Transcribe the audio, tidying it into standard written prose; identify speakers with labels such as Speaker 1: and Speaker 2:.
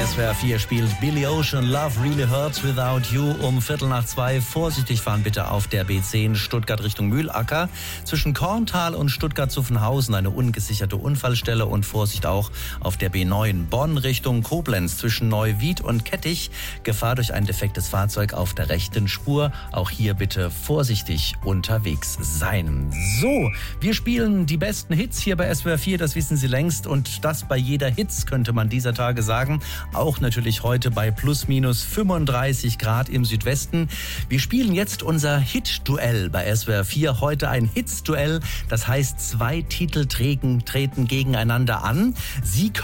Speaker 1: SWR 4 spielt Billy Ocean, Love Really Hurts Without You um 1:45. Vorsichtig fahren bitte auf der B10 Stuttgart Richtung Mühlacker. Zwischen Korntal und Stuttgart-Zuffenhausen eine ungesicherte Unfallstelle und Vorsicht auch auf der B9 Bonn Richtung Koblenz zwischen Neuwied und Kettich. Gefahr durch ein defektes Fahrzeug auf der rechten Spur. Auch hier bitte vorsichtig unterwegs sein. So, wir spielen die besten Hits hier bei SWR 4, das wissen Sie längst. Und das bei jeder Hits, könnte man dieser Tage sagen. Auch natürlich heute bei plus minus 35 Grad im Südwesten. Wir spielen jetzt unser Hit-Duell bei SWR 4. Heute ein Hits-Duell. Das heißt, 2 Titel treten gegeneinander an. Sie können